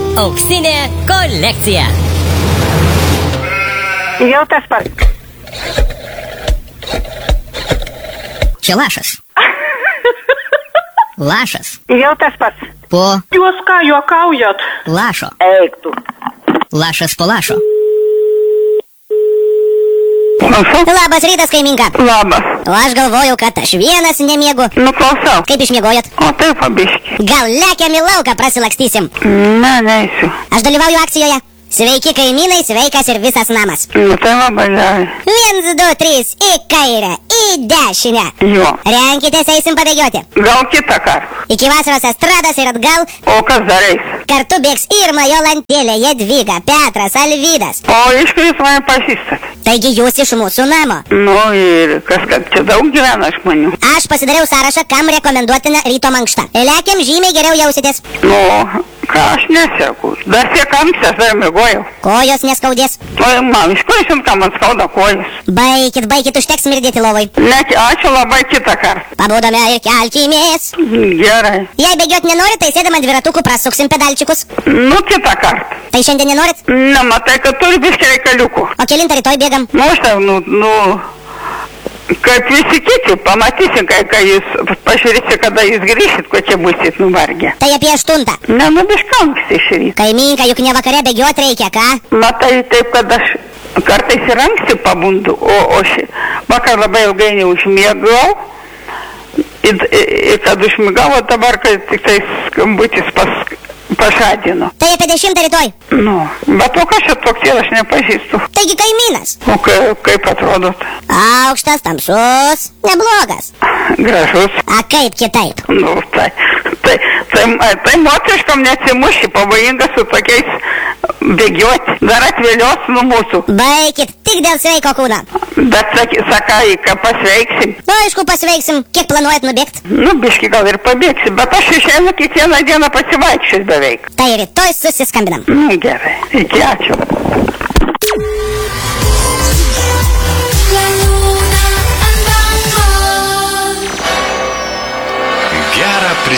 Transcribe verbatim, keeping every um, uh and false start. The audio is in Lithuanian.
Auksinė kolekcija. Jau tas pats. Čia lašas. Lašas. Jau tas pats. Po Jūs ką juokaujat? lašo. Eik tu. Lašas po lašo. Labas rytas, kaiminka. Labas. O aš galvojau, kad aš vienas nemiegu. Nu, klausau. Kaip išmiegojat? O taip, pabiški. Gal lekiam į lauką prasilakstysim? Ne, neįsiu. Aš dalyvauju akcijoje. Sveiki kaimynai, sveikas ir visas namas. Nu, tai labai gerai. Viens, du, trys, į kairę, į dešinę. Jo. Renkitės, eisim pabėgioti. Gal kitą kartą. Iki vasaros estradas ir atgal. O kas dar eis? Kartu bėgs Irma, Jolantėlė, Jadvyga, Petras, Alvydas. O iš kur jūs mane pažįstat? Taigi jūs iš mūsų namo. Nu, ir kas, kad čia daug gyvena žmonių. Aš pasidariau sąrašą, kam rekomenduotina ryto mankšta. Lekiam, žymiai geriau jausitės. Nu, ką aš neseku. Dar tiek anksti aš dar mėgojau. Kojos neskaudės. O, man, iš kur žinot, ką man skauda kojas? Baikit, baikit, užteks smirdėti lovai. Ne, ačiū labai kitą kartą. Pabūdame ir kelkimės. Gerai. Jei bėgiot nenorit, tai sėdam ant dviratukų, prasuksim pedalčiukus. Nu, kitą kartą. Tai šiandien nenorit? Ne, matai, kad turi biškį reikaliukų. O kelintą rytoj bėgam? Nu, aš tai, nu, nu, kaip visi kiti, pamatysim, kai, kai jūs pažiūrėsite, kada jūs grįšit, kokie busit nuvargę. Tai apie aštuntą. Ne, nu, biškį anksti iš ryto. Kaiminka, juk ne vakare bėgiot reikia, ką? Matai, taip, kad aš kartais ir anksti pabundu, o, o ši, vakar labai ilgai neužmiegau. Ir, ir kad užmigau, dabar, kai tik tai skambutis pas, pažadino. Tai apie dešimtą rytoj. Nu, bet o kas čia toks ir aš nepažįstu. Taigi kaimynas. O kaip, kaip atrodot? Aukštas, tamsus, neblogas. Gražus. A kaip kitaip? Nu, tai, tai, tai, tai moteriškam neatsimuši, pavojinga su tokiais bėgioti. Dar atvėlios nu mūsų. Baikit, tik dėl sveiko kūno. Bet sakai, sakai, kad pasveiksim. Nu, aišku, pasveiksim. Kiek planuojat nubėgt? Nu, biški gal ir pabėgsim, bet aš išeinu kiekvieną dieną pasivaikščiot beveik. Tai rytoj susiskambinam. Nu, gerai. Iki, ačiū.